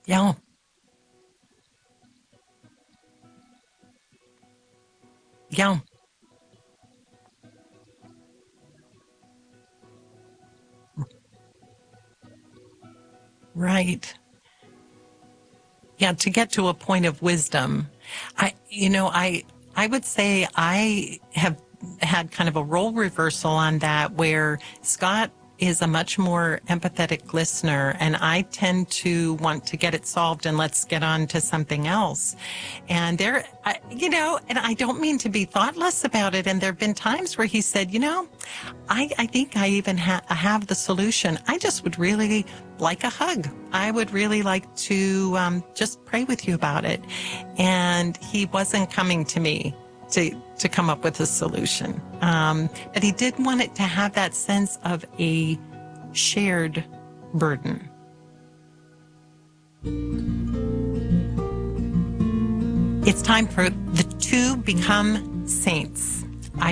Yeah. Yeah. Right. Yeah, to get to a point of wisdom. I would say I have had kind of a role reversal on that where Scott is a much more empathetic listener and I tend to want to get it solved and let's get on to something else. And and I don't mean to be thoughtless about it. And there have been times where he said, I think I even have the solution. I just would really like a hug. I would really like to just pray with you about it. And he wasn't coming to me to come up with a solution. But he did want it to have that sense of a shared burden. It's time for the two become saints.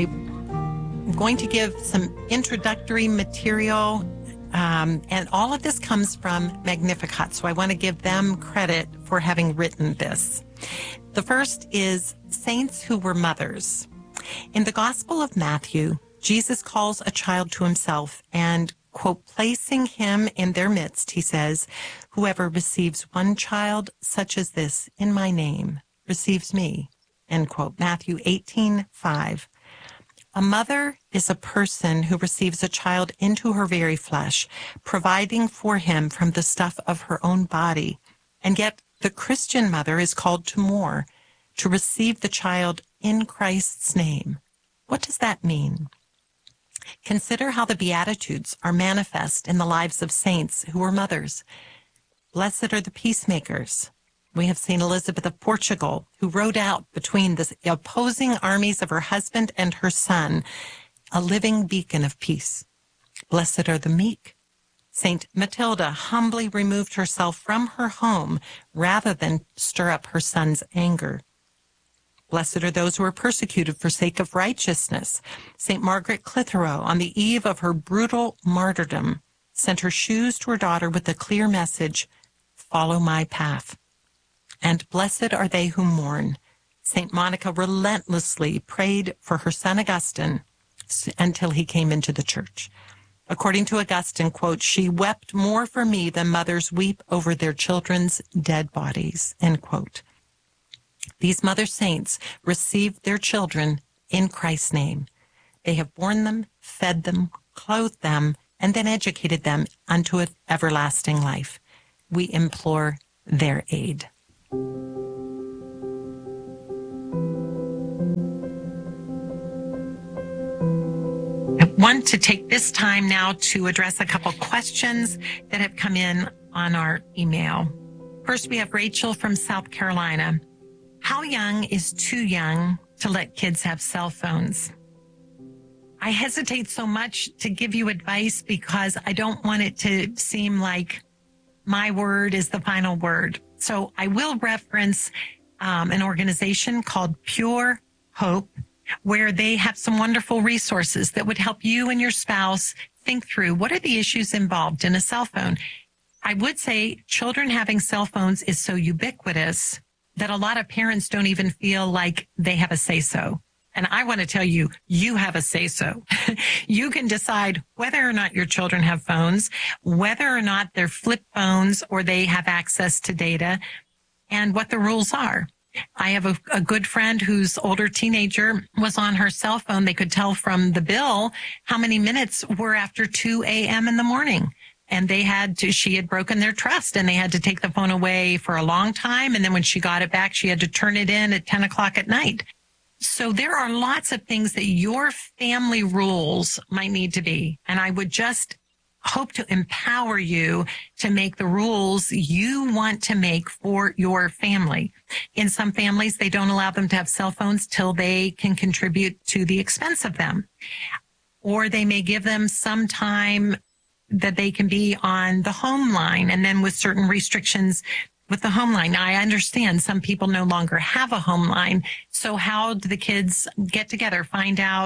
I'm going to give some introductory material, and all of this comes from Magnificat, so I want to give them credit for having written this. The first is saints who were mothers. In the Gospel of Matthew, Jesus calls a child to himself and, quote, placing him in their midst, he says, whoever receives one child such as this in my name receives me, end quote. Matthew 18:5. A mother is a person who receives a child into her very flesh, providing for him from the stuff of her own body. And yet the Christian mother is called to more, to receive the child in Christ's name. What does that mean? Consider how the Beatitudes are manifest in the lives of saints who were mothers. Blessed are the peacemakers. We have St. Elizabeth of Portugal, who rode out between the opposing armies of her husband and her son, a living beacon of peace. Blessed are the meek. St. Matilda humbly removed herself from her home rather than stir up her son's anger. Blessed are those who are persecuted for sake of righteousness. St. Margaret Clitheroe, on the eve of her brutal martyrdom, sent her shoes to her daughter with the clear message, follow my path. And blessed are they who mourn. St. Monica relentlessly prayed for her son Augustine until he came into the church. According to Augustine, quote, she wept more for me than mothers weep over their children's dead bodies, end quote. These mother saints received their children in Christ's name. They have borne them, fed them, clothed them, and then educated them unto an everlasting life. We implore their aid. I want to take this time now to address a couple questions that have come in on our email. First, we have Rachel from South Carolina. How young is too young to let kids have cell phones? I hesitate so much to give you advice because I don't want it to seem like my word is the final word. So I will reference an organization called Pure Hope, where they have some wonderful resources that would help you and your spouse think through what are the issues involved in a cell phone. I would say children having cell phones is so ubiquitous that a lot of parents don't even feel like they have a say-so. And I want to tell you, you have a say-so. You can decide whether or not your children have phones, whether or not they're flip phones or they have access to data, and what the rules are. I have a good friend whose older teenager was on her cell phone. They could tell from the bill how many minutes were after 2 a.m. in the morning. And she had broken their trust and they had to take the phone away for a long time. And then when she got it back, she had to turn it in at 10 o'clock at night. So there are lots of things that your family rules might need to be. And I would just hope to empower you to make the rules you want to make for your family. In some families, they don't allow them to have cell phones till they can contribute to the expense of them. Or they may give them some time that they can be on the home line and then with certain restrictions with the home line. Now, I understand some people no longer have a home line. So how do the kids get together, find out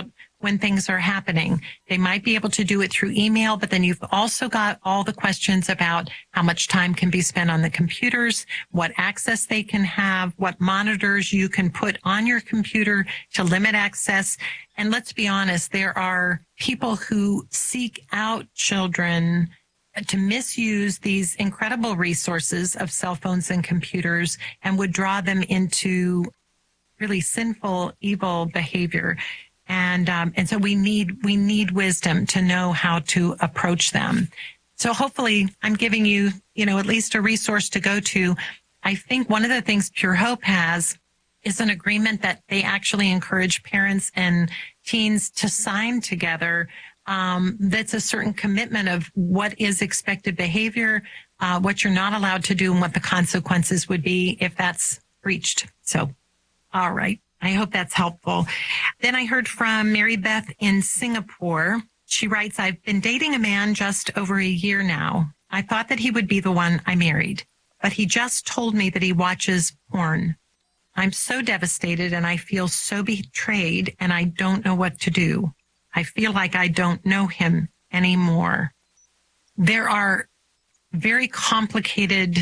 when things are happening. They might be able to do it through email, but then you've also got all the questions about how much time can be spent on the computers, what access they can have, what monitors you can put on your computer to limit access. And let's be honest, there are people who seek out children to misuse these incredible resources of cell phones and computers and would draw them into really sinful, evil behavior. And so we need wisdom to know how to approach them. So hopefully I'm giving you, at least a resource to go to. I think one of the things Pure Hope has is an agreement that they actually encourage parents and teens to sign together. That's a certain commitment of what is expected behavior, what you're not allowed to do, and what the consequences would be if that's breached. So, all right. I hope that's helpful. Then I heard from Mary Beth in Singapore. She writes, I've been dating a man just over a year now. I thought that he would be the one I married, but he just told me that he watches porn. I'm so devastated and I feel so betrayed and I don't know what to do. I feel like I don't know him anymore. There are very complicated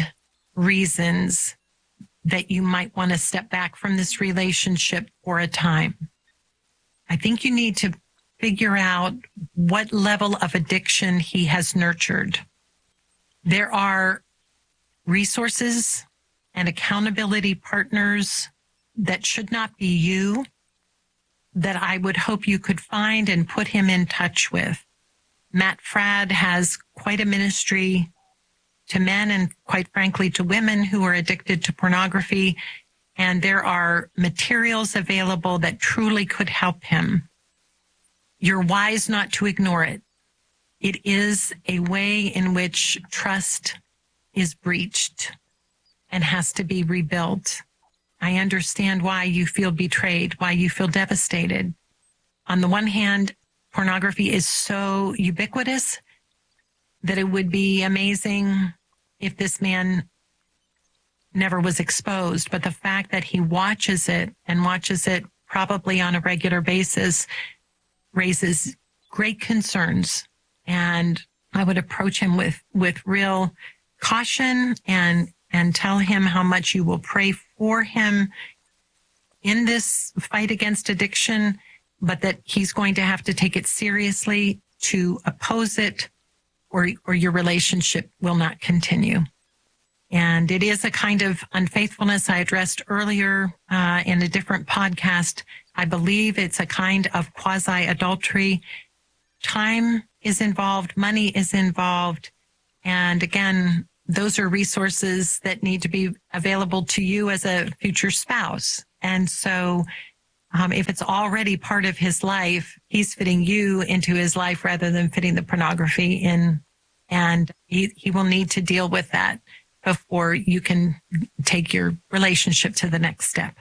reasons that you might want to step back from this relationship for a time. I think you need to figure out what level of addiction he has nurtured. There are resources and accountability partners that should not be you, that I would hope you could find and put him in touch with. Matt Fradd has quite a ministry to men and, quite frankly, to women who are addicted to pornography. And there are materials available that truly could help him. You're wise not to ignore it. It is a way in which trust is breached and has to be rebuilt. I understand why you feel betrayed, why you feel devastated. On the one hand, pornography is so ubiquitous that it would be amazing if this man never was exposed. But the fact that he watches it and watches it probably on a regular basis raises great concerns. And I would approach him with real caution and tell him how much you will pray for him in this fight against addiction, but that he's going to have to take it seriously to oppose it, or your relationship will not continue. And it is a kind of unfaithfulness I addressed earlier in a different podcast. I believe it's a kind of quasi-adultery. Time is involved, money is involved. And again, those are resources that need to be available to you as a future spouse. And so if it's already part of his life, he's fitting you into his life rather than fitting the pornography in. And he will need to deal with that before you can take your relationship to the next step.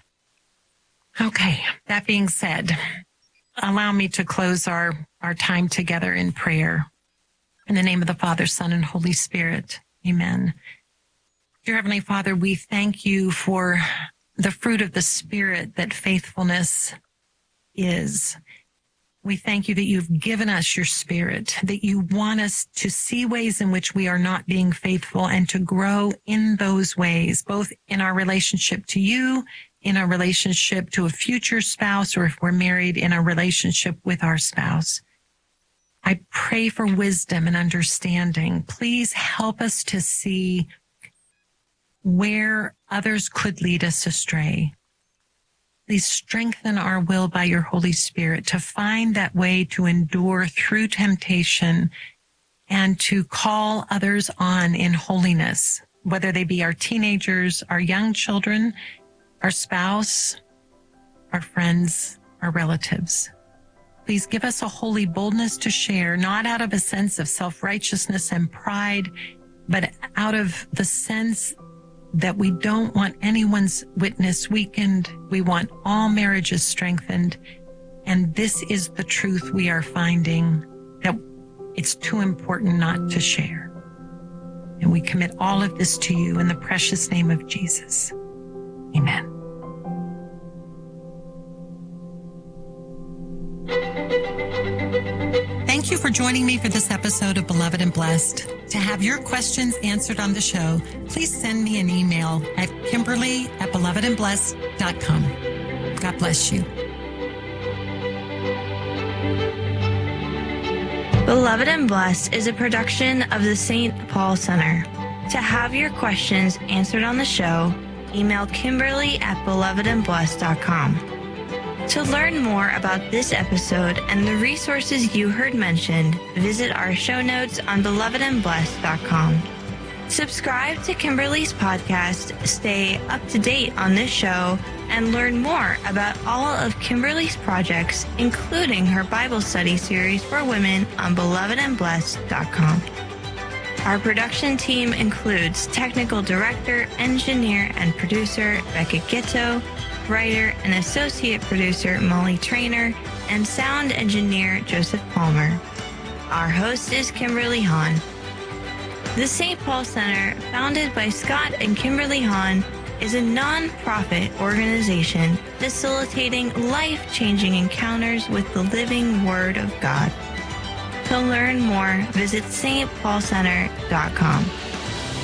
Okay, that being said, allow me to close our time together in prayer. In the name of the Father, Son, and Holy Spirit, amen. Dear Heavenly Father, we thank you for the fruit of the Spirit that faithfulness is. We thank you that you've given us your Spirit, that you want us to see ways in which we are not being faithful and to grow in those ways, both in our relationship to you, in our relationship to a future spouse, or if we're married, in our relationship with our spouse. I pray for wisdom and understanding. Please help us to see where others could lead us astray. Please strengthen our will by your Holy Spirit to find that way to endure through temptation and to call others on in holiness, whether they be our teenagers, our young children, our spouse, our friends, our relatives. Please give us a holy boldness to share, not out of a sense of self-righteousness and pride, but out of the sense that we don't want anyone's witness weakened. We want all marriages strengthened. And this is the truth we are finding, that it's too important not to share. And we commit all of this to you in the precious name of Jesus. Amen. joining me for this episode of Beloved and Blessed. To have your questions answered on the show, please send me an email at kimberly@belovedandblessed.com. God bless you. Beloved and Blessed is a production of the St. Paul Center. To have your questions answered on the show, email kimberly@belovedandblessed.com. To learn more about this episode and the resources you heard mentioned, visit our show notes on belovedandblessed.com. Subscribe to Kimberly's podcast, stay up to date on this show, and learn more about all of Kimberly's projects, including her Bible study series for women on belovedandblessed.com. Our production team includes technical director, engineer, and producer Becca Gitto, writer and associate producer Molly Trainer, and sound engineer Joseph Palmer. Our host is Kimberly Hahn. The St. Paul Center, founded by Scott and Kimberly Hahn, is a non-profit organization facilitating life-changing encounters with the living Word of God. To learn more, visit stpaulcenter.com.